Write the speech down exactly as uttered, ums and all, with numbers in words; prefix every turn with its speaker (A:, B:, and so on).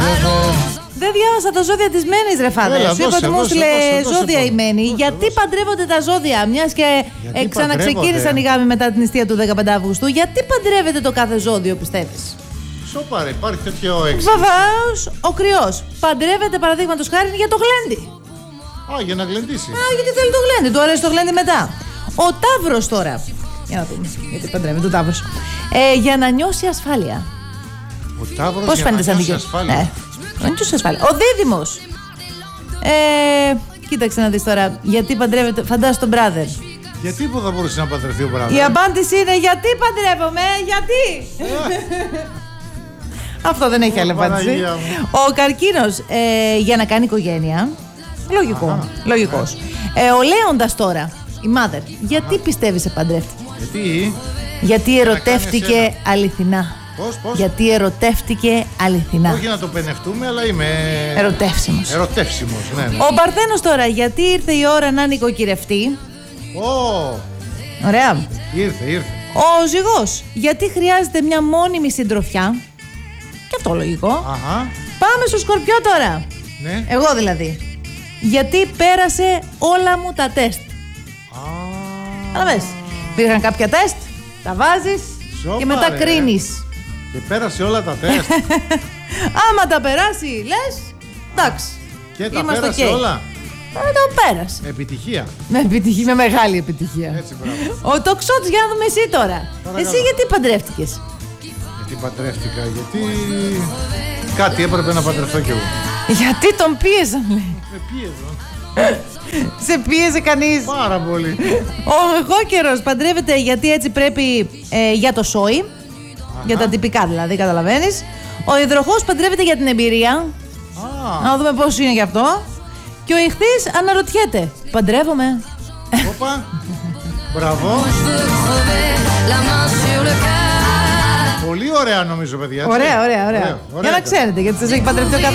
A: Δεν διάβασα τα ζώδια της Μένης, ρε Φάδε. Σου είπα ότι μου έστειλε ζώδια η Μένη. Γιατί παντρεύονται τα ζώδια, μιας και ε, ξαναξεκίνησαν οι γάμοι μετά την νηστεία του δεκαπέντε Αυγούστου? Γιατί παντρεύεται το κάθε ζώδιο, πιστεύεις?
B: Σοπαρέ, υπάρχει τέτοιο έξι.
A: Βεβαίως, ο Κρυός παντρεύεται παραδείγματος χάρη για το γλέντι.
B: Α, για να γλεντήσει.
A: Α, γιατί θέλει το γλέντι, του αρέσει το γλέντι μετά. Ο Ταύρος τώρα. Για να δούμε, γιατί παντρεύεται ο Ταύρος. Ε, για να νιώσει ασφάλεια.
B: Ο Ταύρος
A: πώς
B: για
A: φαίνεται
B: να
A: σαν
B: νιώσει
A: δίκαιο?
B: ασφάλεια.
A: Ναι. Ασφάλεια. Ο Δίδυμος. Ε, κοίταξε να δεις τώρα. Γιατί παντρεύεται, φαντάζεσαι τον brother.
B: Γιατί που θα μπορούσε να παντρευτεί ο brother?
A: Η απάντηση είναι γιατί παντρεύομαι, γιατί. Αυτό δεν έχει άλλη απάντηση. Ο Καρκίνος, ε, για να κάνει οικογένεια. Λογικό. Αχα. Λογικός. Ε, ο Λέοντας τώρα, η mother, γιατί Αχα. πιστεύει σε παντρεύτηκε?
B: Γιατί?
A: Γιατί ερωτεύτηκε αληθινά.
B: Πώς, πώς?
A: Γιατί ερωτεύτηκε αληθινά.
B: Όχι να το πενευτούμε, αλλά είμαι
A: ερωτεύσιμος.
B: Ερωτεύσιμος, ναι, ναι.
A: Ο Παρθένος τώρα, γιατί ήρθε η ώρα να νοικοκυρευτεί.
B: Oh.
A: Ωραία.
B: Ήρθε, ήρθε.
A: Ο Ζυγός, γιατί χρειάζεται μια μόνιμη συντροφιά. Και αυτό λογικό.
B: Αχα.
A: Πάμε στο Σκορπιό τώρα.
B: Ναι.
A: Εγώ δηλαδή. Γιατί πέρασε όλα μου τα τεστ.
B: Ah.
A: Αλλά βες, υπήρχαν κάποια τεστ, τα βάζεις
B: Σόπα,
A: και μετά
B: ρε.
A: κρίνεις.
B: Και πέρασε όλα τα τεστ.
A: Άμα τα περάσει, λες, εντάξει.
B: Και τα
A: είμαστε
B: πέρασε
A: okay.
B: όλα.
A: Ε, το πέρασε.
B: Με επιτυχία.
A: Με επιτυχία, με μεγάλη επιτυχία.
B: Έτσι, μπράβο.
A: Ο Τοξότης, για να δούμε εσύ τώρα.
B: Παρακαλώ.
A: Εσύ γιατί παντρεύτηκες?
B: Γιατί παντρεύτηκα, γιατί κάτι έπρεπε να παντρευτώ κι εγώ.
A: Γιατί τον πίεζαν, λέει.
B: Με πίεζαν.
A: Σε πίεζε κανείς?
B: Πάρα πολύ.
A: Ο Γόκερος παντρεύεται γιατί έτσι πρέπει ε, για το σόι. Αχα. Για τα τυπικά δηλαδή, καταλαβαίνεις. Ο Υδροχόος παντρεύεται για την εμπειρία.
B: Ah.
A: Να δούμε πώς είναι γι' αυτό. Και ο Ιχθύς αναρωτιέται, παντρεύομαι?
B: Όπα. Μπράβο.
C: Πολύ ωραία νομίζω, παιδιά.
A: Ωραία, ωραία, ωραία. Για να ξέρετε, γιατί σας έχει παντρευτεί ο